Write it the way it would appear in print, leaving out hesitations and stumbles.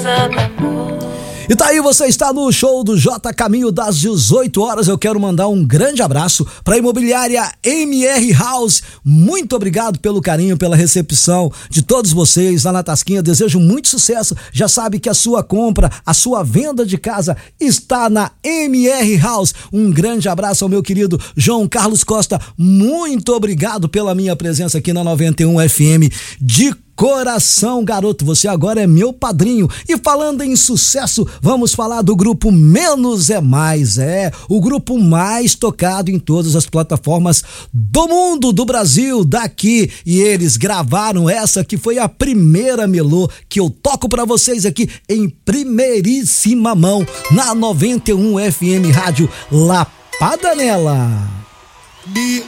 E tá aí, você está no show do J Caminho das 18 horas. Eu quero mandar um grande abraço para a imobiliária MR House. Muito obrigado pelo carinho, pela recepção de todos vocês lá na Tasquinha. Desejo muito sucesso. Já sabe que a sua compra, a sua venda de casa está na MR House. Um grande abraço ao meu querido João Carlos Costa. Muito obrigado pela minha presença aqui na 91 FM de coração, garoto, você agora é meu padrinho. E falando em sucesso, vamos falar do grupo Menos é Mais. É o grupo mais tocado em todas as plataformas do mundo, do Brasil, daqui. E eles gravaram essa que foi a primeira melô que eu toco pra vocês aqui em primeiríssima mão na 91 FM Rádio Lapada Nela.